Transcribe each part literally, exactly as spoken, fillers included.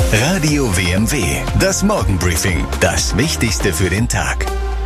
Radio W M W, das Morgenbriefing, das Wichtigste für den Tag.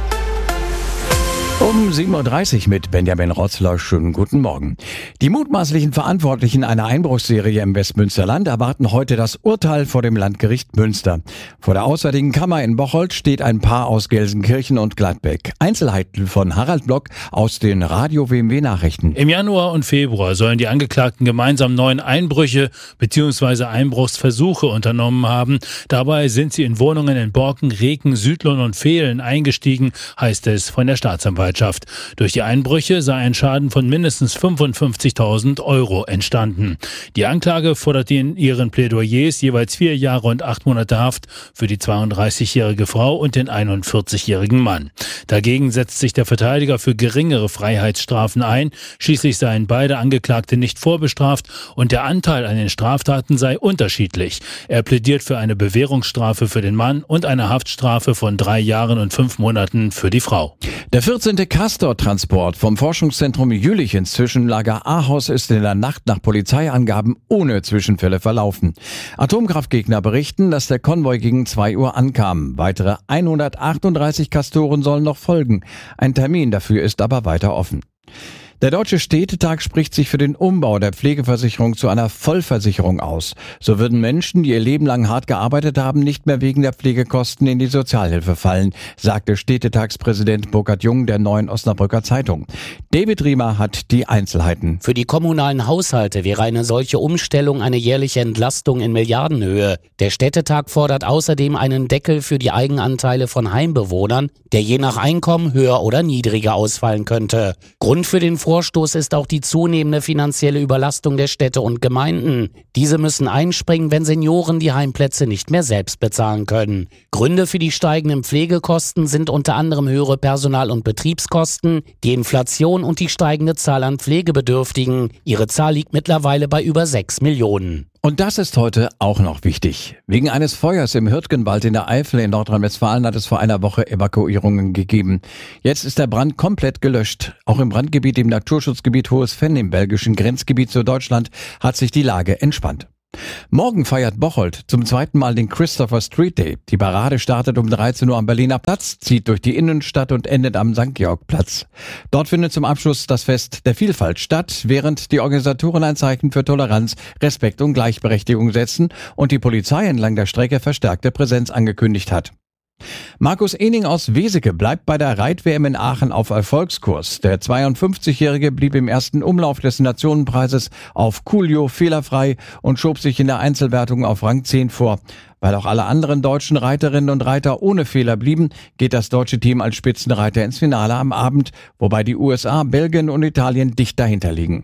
Um sieben Uhr dreißig mit Benjamin Rotzler. Schönen guten Morgen. Die mutmaßlichen Verantwortlichen einer Einbruchsserie im Westmünsterland erwarten heute das Urteil vor dem Landgericht Münster. Vor der Auswärtigen Kammer in Bocholt steht ein Paar aus Gelsenkirchen und Gladbeck. Einzelheiten von Harald Block aus den Radio W M W Nachrichten. Im Januar und Februar sollen die Angeklagten gemeinsam neun Einbrüche bzw. Einbruchsversuche unternommen haben. Dabei sind sie in Wohnungen in Borken, Reken, Südlohn und Vehlen eingestiegen, heißt es von der Staatsanwaltschaft. Durch die Einbrüche sei ein Schaden von mindestens fünfundfünfzigtausend Euro entstanden. Die Anklage forderte in ihren Plädoyers jeweils vier Jahre und acht Monate Haft für die zweiunddreißigjährige Frau und den einundvierzigjährigen Mann. Dagegen setzt sich der Verteidiger für geringere Freiheitsstrafen ein. Schließlich seien beide Angeklagte nicht vorbestraft und der Anteil an den Straftaten sei unterschiedlich. Er plädiert für eine Bewährungsstrafe für den Mann und eine Haftstrafe von drei Jahren und fünf Monaten für die Frau. Der vierzehnte Castor-Transport vom Forschungszentrum Jülich ins Zwischenlager Ahaus ist in der Nacht nach Polizeiangaben ohne Zwischenfälle verlaufen. Atomkraftgegner berichten, dass der Konvoi gegen zwei Uhr ankam. Weitere hundertachtunddreißig Castoren sollen noch folgen. Ein Termin dafür ist aber weiter offen. Der Deutsche Städtetag spricht sich für den Umbau der Pflegeversicherung zu einer Vollversicherung aus. So würden Menschen, die ihr Leben lang hart gearbeitet haben, nicht mehr wegen der Pflegekosten in die Sozialhilfe fallen, sagte Städtetagspräsident Burkhard Jung der Neuen Osnabrücker Zeitung. David Riemer hat die Einzelheiten. Für die kommunalen Haushalte wäre eine solche Umstellung eine jährliche Entlastung in Milliardenhöhe. Der Städtetag fordert außerdem einen Deckel für die Eigenanteile von Heimbewohnern, der je nach Einkommen höher oder niedriger ausfallen könnte. Grund für den Vorstoß ist auch die zunehmende finanzielle Überlastung der Städte und Gemeinden. Diese müssen einspringen, wenn Senioren die Heimplätze nicht mehr selbst bezahlen können. Gründe für die steigenden Pflegekosten sind unter anderem höhere Personal- und Betriebskosten, die Inflation und die steigende Zahl an Pflegebedürftigen. Ihre Zahl liegt mittlerweile bei über sechs Millionen. Und das ist heute auch noch wichtig. Wegen eines Feuers im Hürtgenwald in der Eifel in Nordrhein-Westfalen hat es vor einer Woche Evakuierungen gegeben. Jetzt ist der Brand komplett gelöscht. Auch im Brandgebiet im Naturschutzgebiet Hohes Venn im belgischen Grenzgebiet zu Deutschland hat sich die Lage entspannt. Morgen feiert Bocholt zum zweiten Mal den Christopher Street Day. Die Parade startet um dreizehn Uhr am Berliner Platz, zieht durch die Innenstadt und endet am Sankt Georg-Platz. Dort findet zum Abschluss das Fest der Vielfalt statt, während die Organisatoren ein Zeichen für Toleranz, Respekt und Gleichberechtigung setzen und die Polizei entlang der Strecke verstärkte Präsenz angekündigt hat. Markus Ening aus Weseke bleibt bei der Reit-W M in Aachen auf Erfolgskurs. Der zweiundfünfzigjährige blieb im ersten Umlauf des Nationenpreises auf Coolio fehlerfrei und schob sich in der Einzelwertung auf Rang zehn vor. Weil auch alle anderen deutschen Reiterinnen und Reiter ohne Fehler blieben, geht das deutsche Team als Spitzenreiter ins Finale am Abend, wobei die U S A, Belgien und Italien dicht dahinter liegen.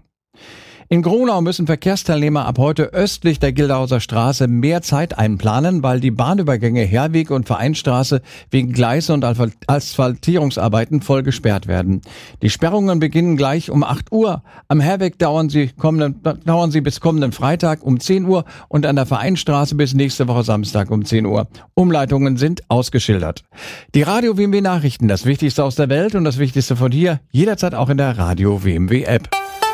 In Gronau müssen Verkehrsteilnehmer ab heute östlich der Gildauser Straße mehr Zeit einplanen, weil die Bahnübergänge Herweg und Vereinsstraße wegen Gleise- und Asphaltierungsarbeiten voll gesperrt werden. Die Sperrungen beginnen gleich um acht Uhr. Am Herweg dauern sie, kommenden, dauern sie bis kommenden Freitag um zehn Uhr und an der Vereinsstraße bis nächste Woche Samstag um zehn Uhr. Umleitungen sind ausgeschildert. Die Radio W M W Nachrichten, das Wichtigste aus der Welt und das Wichtigste von hier, jederzeit auch in der Radio W M W App.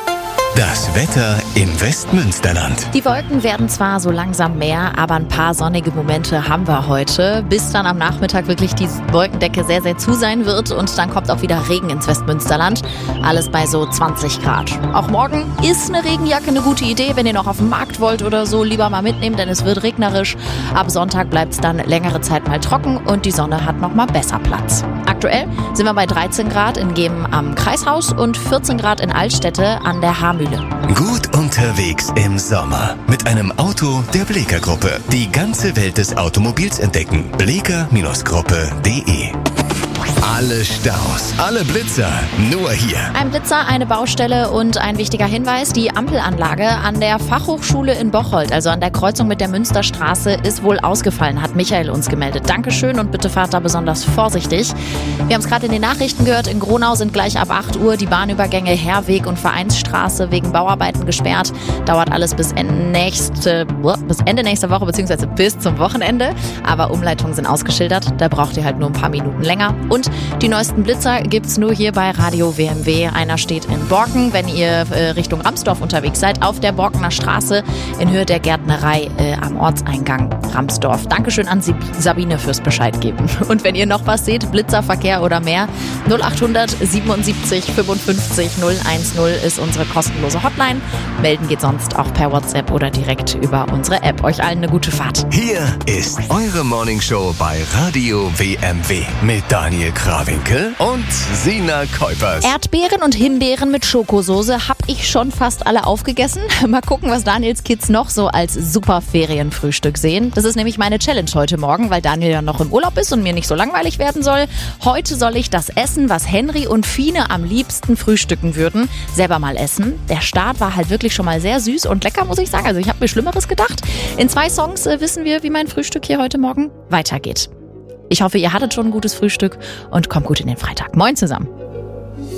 Das Wetter im Westmünsterland. Die Wolken werden zwar so langsam mehr, aber ein paar sonnige Momente haben wir heute, bis dann am Nachmittag wirklich die Wolkendecke sehr, sehr zu sein wird und dann kommt auch wieder Regen ins Westmünsterland. Alles bei so zwanzig Grad. Auch morgen ist eine Regenjacke eine gute Idee, wenn ihr noch auf den Markt wollt oder so, lieber mal mitnehmen, denn es wird regnerisch. Ab Sonntag bleibt es dann längere Zeit mal trocken und die Sonne hat noch mal besser Platz. Aktuell sind wir bei dreizehn Grad in Gemen am Kreishaus und vierzehn Grad in Altstädte an der Haarmühle. Gut unterwegs im Sommer mit einem Auto der Bleeker Gruppe. Die ganze Welt des Automobils entdecken. bleeker Gruppe punkt de. Alle Staus, alle Blitzer, nur hier. Ein Blitzer, eine Baustelle und ein wichtiger Hinweis, die Ampelanlage an der Fachhochschule in Bocholt, also an der Kreuzung mit der Münsterstraße, ist wohl ausgefallen, hat Michael uns gemeldet. Dankeschön und bitte fahrt da besonders vorsichtig. Wir haben es gerade in den Nachrichten gehört, in Gronau sind gleich ab acht Uhr die Bahnübergänge Herweg und Vereinsstraße wegen Bauarbeiten gesperrt. Dauert alles bis Ende nächste, bis Ende nächster Woche bzw. bis zum Wochenende. Aber Umleitungen sind ausgeschildert, da braucht ihr halt nur ein paar Minuten länger. Und Die neuesten Blitzer gibt's nur hier bei Radio W M W. Einer steht in Borken, wenn ihr äh, Richtung Ramsdorf unterwegs seid, auf der Borkener Straße in Höhe der Gärtnerei äh, am Ortseingang Ramsdorf. Dankeschön an Sabine fürs Bescheid geben. Und wenn ihr noch was seht, Blitzerverkehr oder mehr, null achthundert siebenundsiebzig fünfundfünfzig null eins null ist unsere kostenlose Hotline. Melden geht sonst auch per WhatsApp oder direkt über unsere App. Euch allen eine gute Fahrt. Hier ist eure Morningshow bei Radio W M W mit Daniel Krawinkel und Sina Kuipers. Erdbeeren und Himbeeren mit Schokosoße habe ich schon fast alle aufgegessen. Mal gucken, was Daniels Kids noch so als super Ferienfrühstück sehen. Das ist nämlich meine Challenge heute Morgen, weil Daniel ja noch im Urlaub ist und mir nicht so langweilig werden soll. Heute soll ich das Essen, was Henry und Fine am liebsten frühstücken würden, selber mal essen. Der Start war halt wirklich schon mal sehr süß und lecker, muss ich sagen. Also ich habe mir Schlimmeres gedacht. In zwei Songs äh, wissen wir, wie mein Frühstück hier heute Morgen weitergeht. Ich hoffe, ihr hattet schon ein gutes Frühstück und kommt gut in den Freitag. Moin zusammen.